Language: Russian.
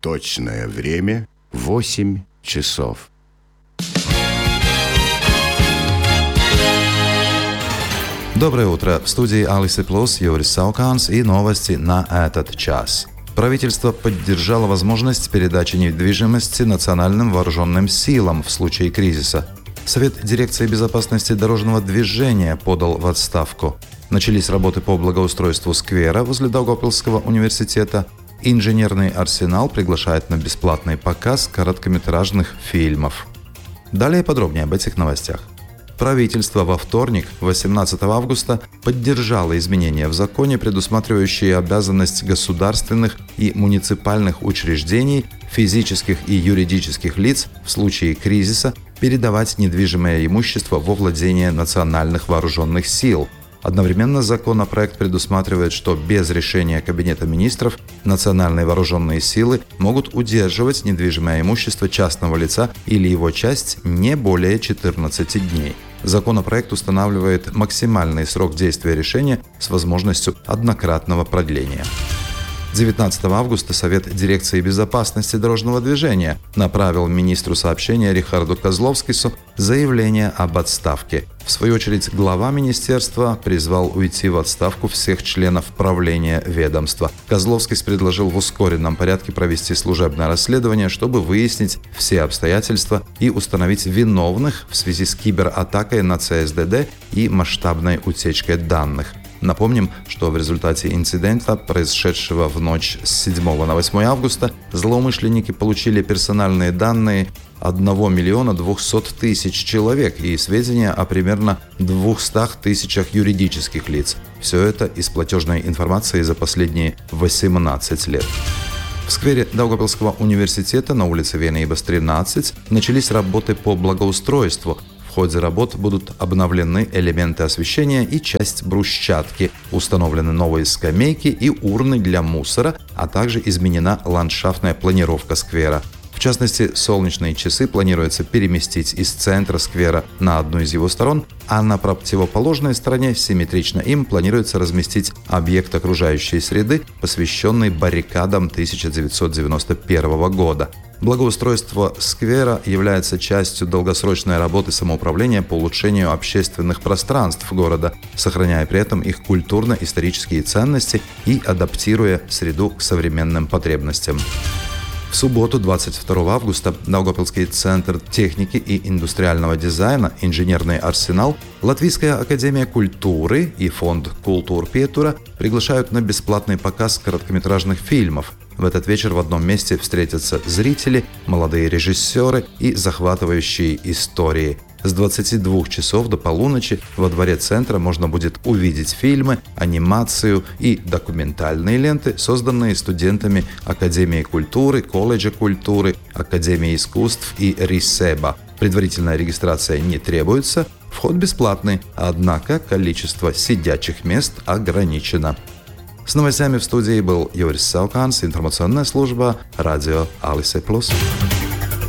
Точное время 8 часов. Доброе утро. В студии Алисы Плюс Юрис Сауканс и новости на этот час. Правительство поддержало возможность передачи недвижимости национальным вооруженным силам в случае кризиса. Совет дирекции безопасности дорожного движения подал в отставку. Начались работы по благоустройству сквера возле Даугавпилского университета. Инженерный арсенал приглашает на бесплатный показ короткометражных фильмов. Далее подробнее об этих новостях. Правительство во вторник, 18 августа, поддержало изменения в законе, предусматривающие обязанность государственных и муниципальных учреждений, физических и юридических лиц в случае кризиса передавать недвижимое имущество во владение национальных вооруженных сил. Одновременно законопроект предусматривает, что без решения Кабинета министров национальные вооруженные силы могут удерживать недвижимое имущество частного лица или его часть не более 14 дней. Законопроект устанавливает максимальный срок действия решения с возможностью однократного продления. 19 августа Совет дирекции безопасности дорожного движения направил министру сообщения Рихарду Козловскису заявление об отставке. В свою очередь, глава министерства призвал уйти в отставку всех членов правления ведомства. Козловскис предложил в ускоренном порядке провести служебное расследование, чтобы выяснить все обстоятельства и установить виновных в связи с кибератакой на ЦСДД и масштабной утечкой данных. Напомним, что в результате инцидента, произошедшего в ночь с 7 на 8 августа, злоумышленники получили персональные данные 1 200 000 человек и сведения о примерно 200 000 юридических лиц. Все это из платежной информации за последние 18 лет. В сквере Даугавпилского университета на улице Венеибас, 13 начались работы по благоустройству. В ходе работ будут обновлены элементы освещения и часть брусчатки, установлены новые скамейки и урны для мусора, а также изменена ландшафтная планировка сквера. В частности, солнечные часы планируется переместить из центра сквера на одну из его сторон, а на противоположной стороне, симметрично им, планируется разместить объект окружающей среды, посвященный баррикадам 1991 года. Благоустройство сквера является частью долгосрочной работы самоуправления по улучшению общественных пространств города, сохраняя при этом их культурно-исторические ценности и адаптируя среду к современным потребностям. В субботу, 22 августа, Даугавпилский центр техники и индустриального дизайна «Инженерный арсенал», Латвийская академия культуры и фонд «Култур Пиетура» приглашают на бесплатный показ короткометражных фильмов. В этот вечер в одном месте встретятся зрители, молодые режиссеры и захватывающие истории. С 22 часов до полуночи во дворе центра можно будет увидеть фильмы, анимацию и документальные ленты, созданные студентами Академии культуры, Колледжа культуры, Академии искусств и РИСЕБа. Предварительная регистрация не требуется, вход бесплатный, однако количество сидячих мест ограничено. С новостями в студии был Юрис Сауканс, информационная служба радио Алисы Плюс.